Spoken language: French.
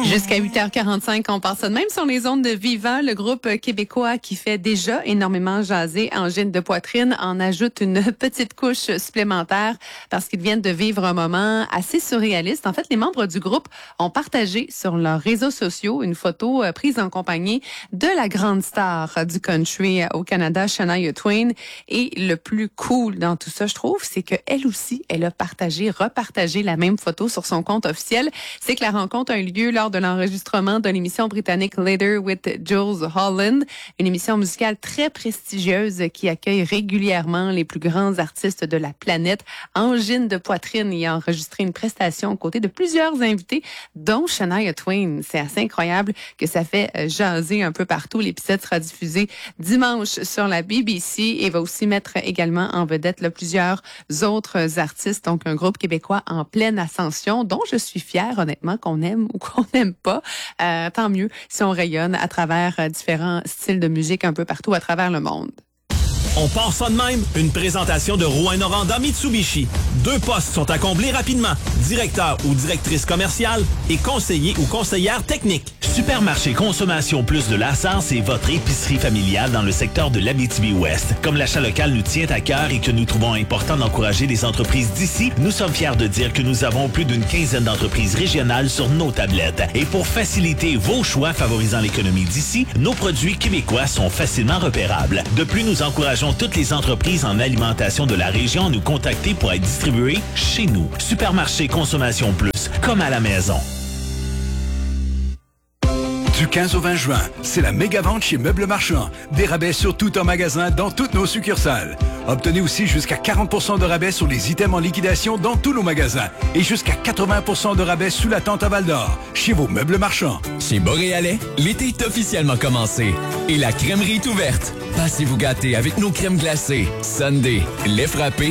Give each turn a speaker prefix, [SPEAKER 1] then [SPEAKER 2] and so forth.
[SPEAKER 1] Jusqu'à 8h45, on passe ça de même sur les ondes de Viva, le groupe québécois qui fait déjà énormément jaser angine de poitrine en ajoute une petite couche supplémentaire parce qu'ils viennent de vivre un moment assez surréaliste. En fait, les membres du groupe ont partagé sur leurs réseaux sociaux une photo prise en compagnie de la grande star du country au Canada, Shania Twain. Et le plus cool dans tout ça, je trouve, c'est qu'elle aussi, elle a repartagé la même photo sur son compte officiel. C'est que la rencontre a eu lieu lors de l'enregistrement de l'émission britannique Later with Jules Holland, une émission musicale très prestigieuse qui accueille régulièrement les plus grands artistes de la planète. Angine de poitrine y a enregistré une prestation aux côtés de plusieurs invités, dont Shania Twain. C'est assez incroyable que ça fait jaser un peu partout. L'épisode sera diffusé dimanche sur la BBC et va aussi mettre également en vedette plusieurs autres artistes. Donc, un groupe québécois en pleine ascension, dont je suis fière, honnêtement, qu'on aime ou qu'on n'aime pas. Tant mieux si on rayonne à travers différents styles de musique un peu partout à travers le monde.
[SPEAKER 2] On part ça de même. Une présentation de Rouyn-Noranda Mitsubishi. 2 postes sont à combler rapidement. Directeur ou directrice commerciale et conseiller ou conseillère technique.
[SPEAKER 3] Supermarché Consommation Plus de Lassar, c'est votre épicerie familiale dans le secteur de l'Abitibi-Ouest. Comme l'achat local nous tient à cœur et que nous trouvons important d'encourager les entreprises d'ici, nous sommes fiers de dire que nous avons plus d'une quinzaine d'entreprises régionales sur nos tablettes. Et pour faciliter vos choix favorisant l'économie d'ici, nos produits québécois sont facilement repérables. De plus, nous encourageons toutes les entreprises en alimentation de la région à nous contacter pour être distribuées chez nous. Supermarché Consommation Plus, comme à la maison.
[SPEAKER 4] Du 15 au 20 juin, c'est la méga vente chez Meubles Marchand. Des rabais sur tout en magasin dans toutes nos succursales. Obtenez aussi jusqu'à 40% de rabais sur les items en liquidation dans tous nos magasins. Et jusqu'à 80% de rabais sous la tente à Val-d'Or, chez vos Meubles Marchands.
[SPEAKER 5] Chez Boréalais, l'été est officiellement commencé. Et la crèmerie est ouverte. Passez-vous gâter avec nos crèmes glacées, sundae, lait frappé